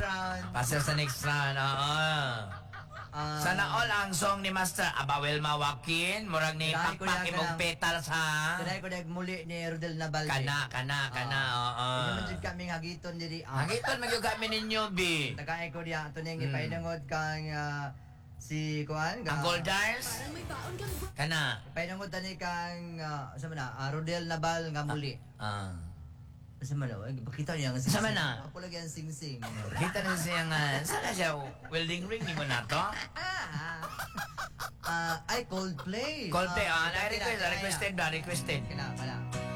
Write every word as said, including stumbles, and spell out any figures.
round. Passer sa next round, oo. Ah, Sana all ang song ni Master Abawel Mawakin, murag ni Dahil ko Pakpak yan imong ka- petals ha. Kanay ko nag muli ni Rodel Nabalde. Kana, kana, kana, oo. Hindi naman dyan kami hagiton diri. Ah, Hagiton magyug kami ninyo, bi. Tagay ko diya ito nang Hmm. ipainangod kang ah, si Kuan. Ang Goldars, kana. Ipainangod tani kang uh, sa mana ah, Rodel Nabal nga muli. Ah. Sa mana? Ay, bakita niya nga Sa mana? Ako lagi ang sing-sing. Kita na siya nga, sana siya welding ring ni mo na to? Ah, ah, ay Coldplay. Coldplay, ah, kina- na-request, kina- requested na, requested. Kina, kina.